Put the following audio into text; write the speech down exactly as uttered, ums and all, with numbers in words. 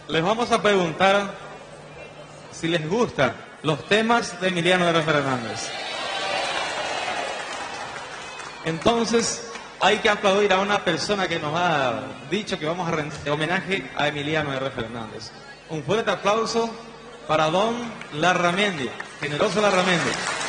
les vamos a preguntar si les gustan los temas de Emiliano R. Fernández. Entonces, hay que aplaudir a una persona que nos ha dicho que vamos a rendir homenaje a Emiliano R. Fernández. Un fuerte aplauso para don Larramendi, generoso Larramendi.